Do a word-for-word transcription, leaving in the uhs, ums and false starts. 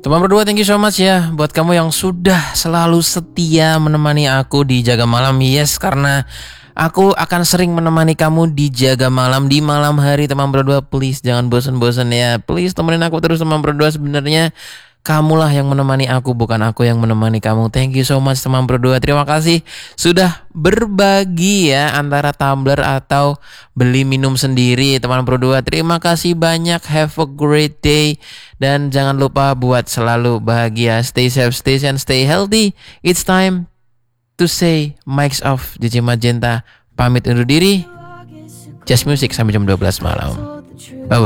Teman berdua, thank you so much ya buat kamu yang sudah selalu setia menemani aku di Jaga Malam. Yes, karena aku akan sering menemani kamu di Jaga Malam di malam hari. Teman berdua, please jangan bosan-bosan ya. Please temenin aku terus teman berdua. Sebenarnya kamulah yang menemani aku, bukan aku yang menemani kamu. Thank you so much teman berdua. Terima kasih sudah berbagi ya antara tumbler atau beli minum sendiri teman berdua. Terima kasih banyak. Have a great day. Dan jangan lupa buat selalu bahagia. Stay safe, stay sane, stay healthy. It's time to say mics off. J J Magenta pamit undur diri. Just Music sampai jam dua belas malam. Bye bye.